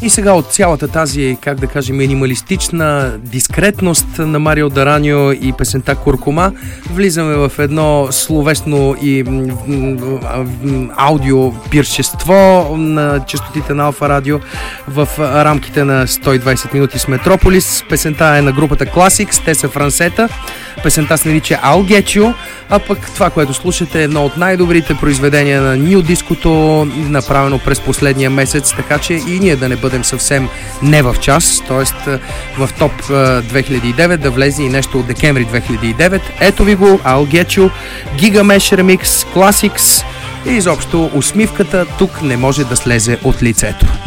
И сега от цялата тази, как да кажем, минималистична дискретност на Марио Дараньо и песента Куркума, влизаме в едно словесно и аудио пиршество на честотите на Алфа Радио в рамките на 120 минути с Метрополис. Песента е на групата Classics, те са франсета. Песента се нарича I'll Get You, а пък това, което слушате, е едно от най-добрите произведения на Ню Диското, направено през последния месец, така че и ние да не бъдем съвсем не в час, т.е. в топ 2009 да влезе и нещо от декември 2009. Ето ви го, I'll Get You, Gigamesh Remix, Classics и изобщо усмивката тук не може да слезе от лицето.